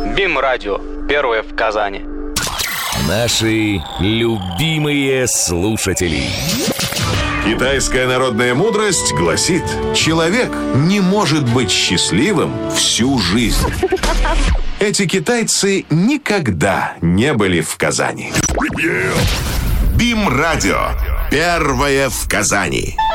БИМ-радио. Первое в Казани. Наши любимые слушатели. Китайская народная мудрость гласит: человек не может быть счастливым всю жизнь. Эти китайцы никогда не были в Казани. БИМ-радио. Первое в Казани.